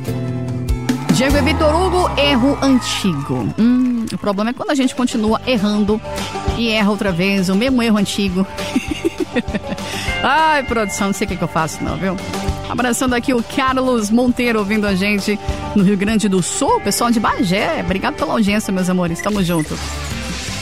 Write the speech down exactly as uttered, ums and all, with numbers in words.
Diego e Vitor Hugo, erro antigo. Hum, o problema é quando a gente continua errando e erra outra vez, o mesmo erro antigo. Ai, produção, não sei o que, que eu faço não, viu? Abraçando aqui o Carlos Monteiro ouvindo a gente no Rio Grande do Sul, pessoal de Bagé. Obrigado pela audiência, meus amores. Tamo junto.